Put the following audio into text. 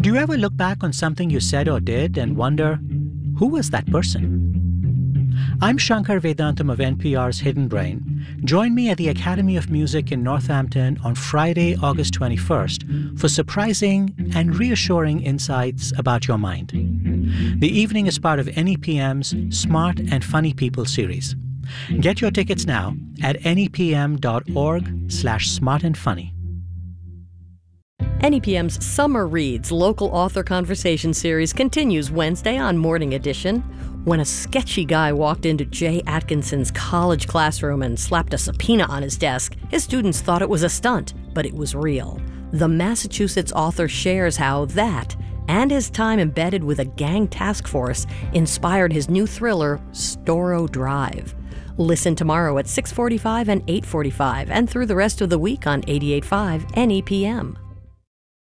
Do you ever look back on something you said or did and wonder, who was that person? I'm Shankar Vedantam of NPR's Hidden Brain. Join me at the Academy of Music in Northampton on Friday, August 21st for surprising and reassuring insights about your mind. The evening is part of NEPM's Smart and Funny People series. Get your tickets now at nepm.org/smartandfunny. NEPM's Summer Reads local author conversation series continues Wednesday on Morning Edition. When a sketchy guy walked into Jay Atkinson's college classroom and slapped a subpoena on his desk, his students thought it was a stunt, but it was real. The Massachusetts author shares how that, and his time embedded with a gang task force, inspired his new thriller, Storrow Drive. Listen tomorrow at 6:45 and 8:45 and through the rest of the week on 88.5 NEPM.